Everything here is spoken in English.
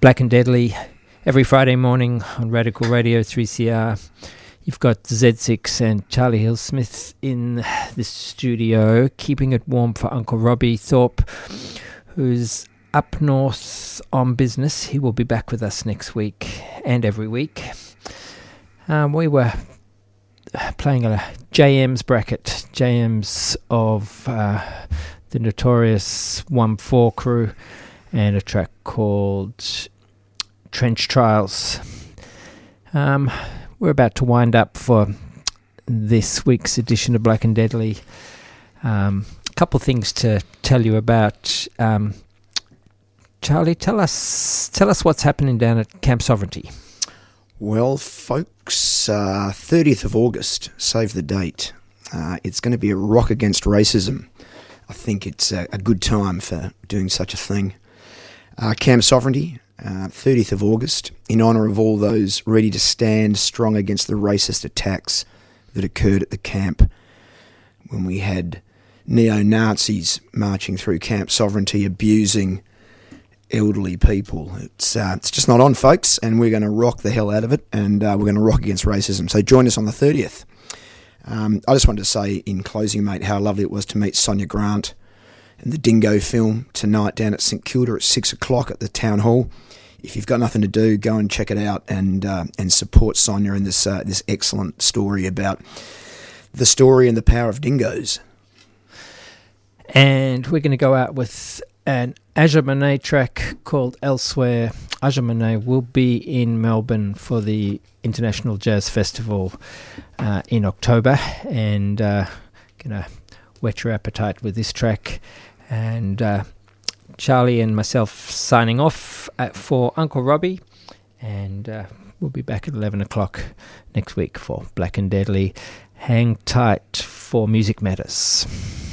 Black and Deadly every Friday morning on Radical Radio 3CR. You've got Z6 and Charlie Hill-Smith in the studio, keeping it warm for Uncle Robbie Thorpe, who's up north on business. He will be back with us next week and every week. We were playing a JM's bracket, JM's of the notorious 1-4 crew, and a track called Trench Trials. We're about to wind up for this week's edition of Black and Deadly. A couple of things to tell you about. Charlie, tell us what's happening down at Camp Sovereignty. Well, folks, 30th of August, save the date. It's going to be a rock against racism. I think it's a good time for doing such a thing. Camp Sovereignty, 30th of August, in honour of all those ready to stand strong against the racist attacks that occurred at the camp when we had neo-Nazis marching through Camp Sovereignty, abusing elderly people. It's just not on, folks, and we're going to rock the hell out of it, and we're going to rock against racism. So join us on the 30th. I just wanted to say in closing, mate, how lovely it was to meet Sonia Grant and the Dingo film tonight down at St Kilda at 6 o'clock at the Town Hall. If you've got nothing to do, go and check it out and support Sonia in this excellent story about the story and the power of dingoes. And we're going to go out with an Aja Monet track called Elsewhere. Aja Monet will be in Melbourne for the International Jazz Festival in October, and going to whet your appetite with this track. And Charlie and myself signing off for Uncle Robbie, and we'll be back at 11 o'clock next week for Black and Deadly. Hang tight for Music Matters.